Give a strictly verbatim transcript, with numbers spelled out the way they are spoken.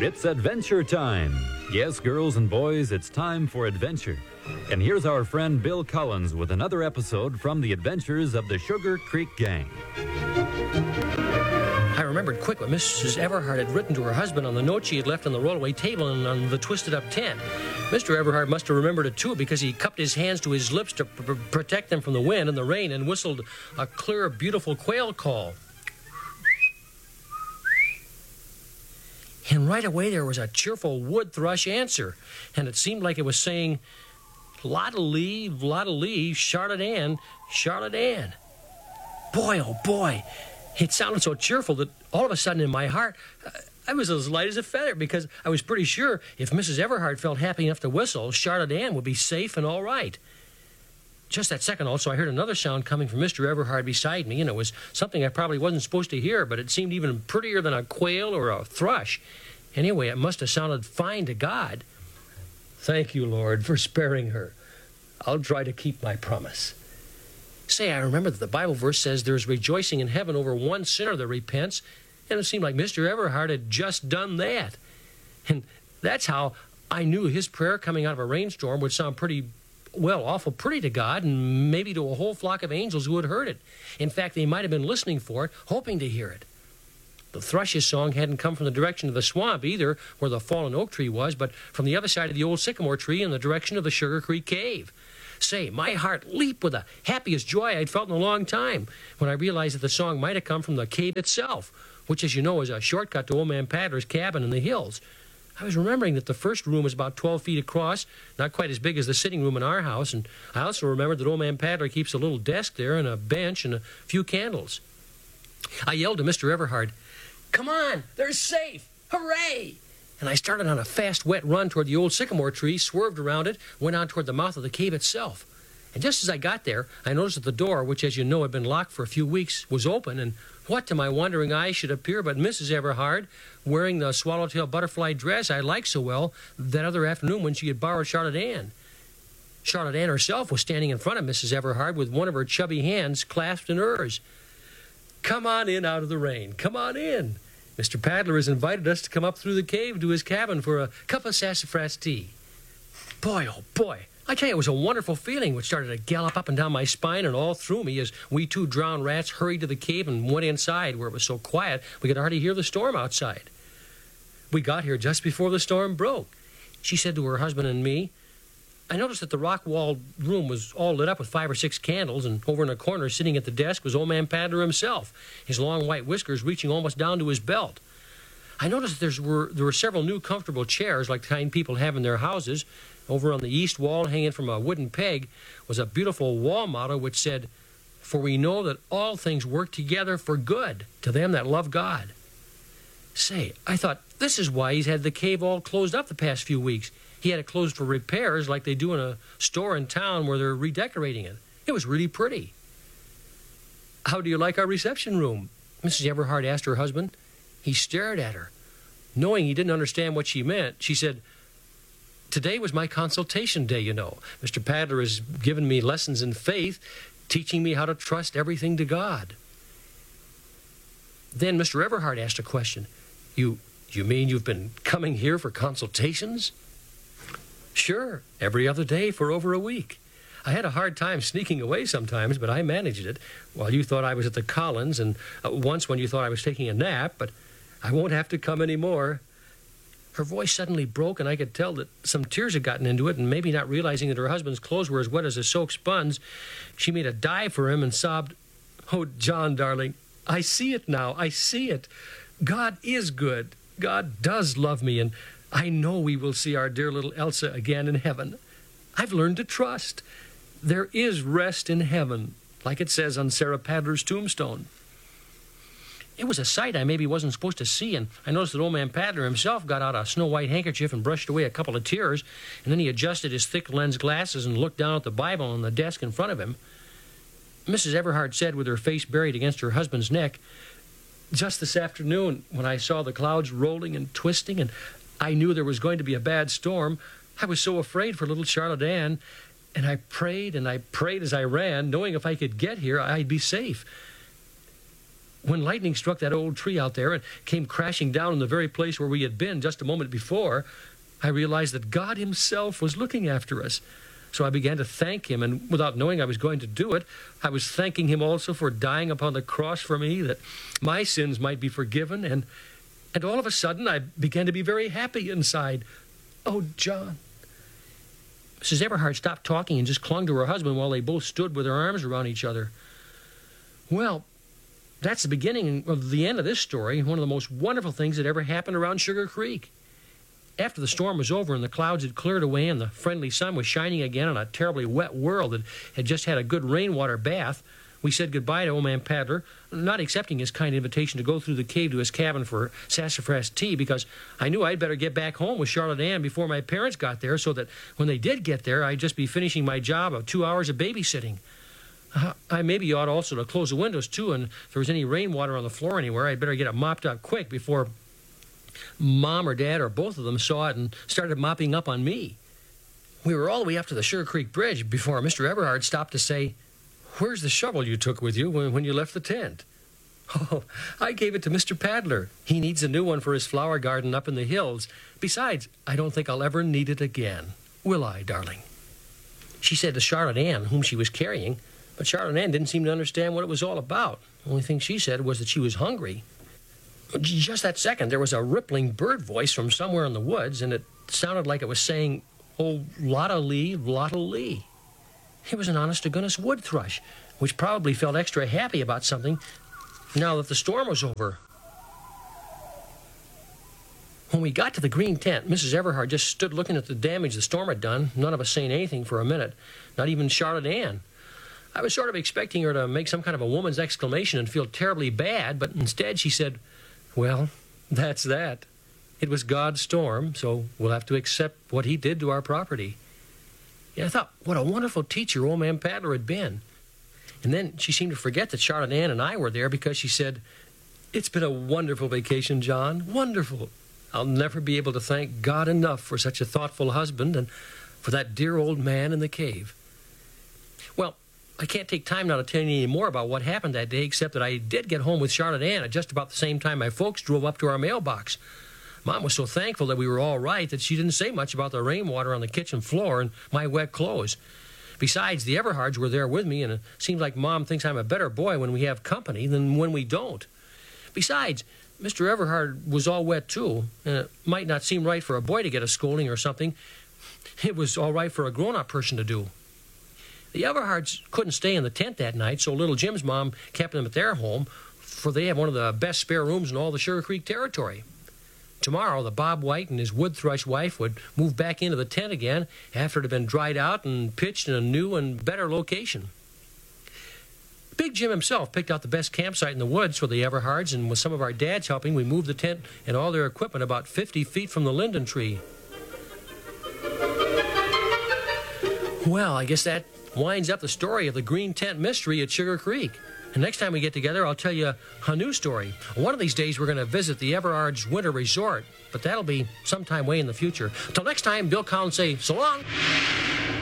It's adventure time. Yes, girls and boys, it's time for adventure. And here's our friend Bill Collins with another episode from the adventures of the Sugar Creek Gang. I remembered quick what Missus Everhart had written to her husband on the note she had left on the rollaway table and on the twisted-up tent. Mister Everhart must have remembered it, too, because he cupped his hands to his lips to pr- protect them from the wind and the rain and whistled a clear, beautiful quail call. And right away there was a cheerful wood thrush answer, and it seemed like it was saying, Lotta Lee, Lotta Lee, Charlotte Ann, Charlotte Ann. Boy, oh boy, it sounded so cheerful that all of a sudden in my heart, I was as light as a feather because I was pretty sure if Missus Everhart felt happy enough to whistle, Charlotte Ann would be safe and all right. Just that second also, I heard another sound coming from Mister Everhart beside me, and it was something I probably wasn't supposed to hear, but it seemed even prettier than a quail or a thrush. Anyway, it must have sounded fine to God. Thank you, Lord, for sparing her. I'll try to keep my promise. Say, I remember that the Bible verse says there's rejoicing in heaven over one sinner that repents, and it seemed like Mister Everhart had just done that. And that's how I knew his prayer coming out of a rainstorm would sound pretty, well, awful pretty to God, and maybe to a whole flock of angels who had heard it. In fact, they might have been listening for it, hoping to hear it. The thrush's song hadn't come from the direction of the swamp either, where the fallen oak tree was, but from the other side of the old sycamore tree in the direction of the Sugar Creek Cave. Say, my heart leaped with the happiest joy I'd felt in a long time when I realized that the song might have come from the cave itself, which, as you know, is a shortcut to Old Man Paddler's cabin in the hills. I was remembering that the first room was about twelve feet across, not quite as big as the sitting room in our house, and I also remembered that Old Man Paddler keeps a little desk there and a bench and a few candles. I yelled to Mister Everhart, "Come on, they're safe! Hooray!" And I started on a fast, wet run toward the old sycamore tree, swerved around it, went on toward the mouth of the cave itself. And just as I got there, I noticed that the door, which, as you know, had been locked for a few weeks, was open, and what to my wondering eyes should appear but Missus Everhart, wearing the swallowtail butterfly dress I liked so well that other afternoon when she had borrowed Charlotte Ann. Charlotte Ann herself was standing in front of Missus Everhart with one of her chubby hands clasped in hers. "Come on in out of the rain. Come on in. Mister Paddler has invited us to come up through the cave to his cabin for a cup of sassafras tea." Boy, oh boy, I tell you, it was a wonderful feeling which started to gallop up and down my spine and all through me as we two drowned rats hurried to the cave and went inside where it was so quiet we could hardly hear the storm outside. We got here just before the storm broke. She said to her husband and me, I noticed that the rock-walled room was all lit up with five or six candles, and over in a corner, sitting at the desk, was Old Man Paddler himself, his long white whiskers reaching almost down to his belt. I noticed that there were, there were several new comfortable chairs like the kind people have in their houses. Over on the east wall, hanging from a wooden peg, was a beautiful wall motto which said, "For we know that all things work together for good to them that love God." Say, I thought, this is why he's had the cave all closed up the past few weeks. He had it closed for repairs like they do in a store in town where they're redecorating it. It was really pretty. "How do you like our reception room?" Missus Everhart asked her husband. He stared at her. Knowing he didn't understand what she meant, she said, "Today was my consultation day, you know. Mister Paddler has given me lessons in faith, teaching me how to trust everything to God." Then Mister Everhart asked a question. You, you mean you've been coming here for consultations?" "Sure, every other day for over a week. I had a hard time sneaking away sometimes, but I managed it. While you thought I was at the Collins, and uh, once when you thought I was taking a nap, but I won't have to come any more." Her voice suddenly broke, and I could tell that some tears had gotten into it, and maybe not realizing that her husband's clothes were as wet as a soaked sponge, she made a dive for him and sobbed, "Oh, John, darling, I see it now. I see it. God is good. God does love me, and I know we will see our dear little Elsa again in heaven. I've learned to trust. There is rest in heaven, like it says on Sarah Paddler's tombstone." It was a sight I maybe wasn't supposed to see, and I noticed that Old Man Paddler himself got out a snow-white handkerchief and brushed away a couple of tears, and then he adjusted his thick lens glasses and looked down at the Bible on the desk in front of him. Missus Everhart said, with her face buried against her husband's neck, "Just this afternoon, when I saw the clouds rolling and twisting, and I knew there was going to be a bad storm, I was so afraid for little Charlotte Ann, and I prayed and I prayed as I ran, knowing if I could get here, I'd be safe. When lightning struck that old tree out there and came crashing down in the very place where we had been just a moment before, I realized that God himself was looking after us. So I began to thank him, and without knowing I was going to do it, I was thanking him also for dying upon the cross for me, that my sins might be forgiven, and, and all of a sudden I began to be very happy inside. Oh, John. Missus Everhart stopped talking and just clung to her husband while they both stood with their arms around each other. Well, that's the beginning of the end of this story, one of the most wonderful things that ever happened around Sugar Creek. After the storm was over and the clouds had cleared away and the friendly sun was shining again on a terribly wet world that had just had a good rainwater bath, we said goodbye to Old Man Paddler, not accepting his kind invitation to go through the cave to his cabin for sassafras tea, because I knew I'd better get back home with Charlotte Ann before my parents got there, so that when they did get there, I'd just be finishing my job of two hours of babysitting. Uh, I maybe ought also to close the windows, too, and if there was any rainwater on the floor anywhere, I'd better get it mopped up quick before Mom or Dad or both of them saw it and started mopping up on me. We were all the way up to the Sugar Creek Bridge before Mister Everhart stopped to say, "Where's the shovel you took with you when, when you left the tent?" "Oh, I gave it to Mister Paddler. He needs a new one for his flower garden up in the hills. Besides, I don't think I'll ever need it again. Will I, darling?" She said to Charlotte Ann, whom she was carrying, but Charlotte Ann didn't seem to understand what it was all about. The only thing she said was that she was hungry. Just that second, there was a rippling bird voice from somewhere in the woods, and it sounded like it was saying, "Oh, Lotta Lee, Lotta Lee." It was an honest-to-goodness wood thrush, which probably felt extra happy about something now that the storm was over. When we got to the green tent, Missus Everhart just stood looking at the damage the storm had done, none of us saying anything for a minute, not even Charlotte Ann. I was sort of expecting her to make some kind of a woman's exclamation and feel terribly bad, but instead she said, "Well, that's that. It was God's storm, so we'll have to accept what he did to our property." Yeah, I thought, what a wonderful teacher Old Man Paddler had been. And then she seemed to forget that Charlotte Ann and I were there, because she said, "It's been a wonderful vacation, John, wonderful. I'll never be able to thank God enough for such a thoughtful husband and for that dear old man in the cave." Well, I can't take time now to tell you any more about what happened that day, except that I did get home with Charlotte Ann at just about the same time my folks drove up to our mailbox. Mom was so thankful that we were all right that she didn't say much about the rainwater on the kitchen floor and my wet clothes. Besides, the Everhards were there with me, and it seems like Mom thinks I'm a better boy when we have company than when we don't. Besides, Mister Everhart was all wet, too, and it might not seem right for a boy to get a scolding or something. It was all right for a grown-up person to do. The Everhards couldn't stay in the tent that night, so little Jim's mom kept them at their home, for they have one of the best spare rooms in all the Sugar Creek territory. Tomorrow, the Bob White and his wood thrush wife would move back into the tent again after it had been dried out and pitched in a new and better location. Big Jim himself picked out the best campsite in the woods for the Everhards, and with some of our dads helping, we moved the tent and all their equipment about fifty feet from the linden tree. Well, I guess that winds up the story of the green tent mystery at Sugar Creek. And next time we get together, I'll tell you a new story. One of these days, we're going to visit the Everhards Winter Resort, but that'll be sometime way in the future. Until next time, Bill Collins say so long.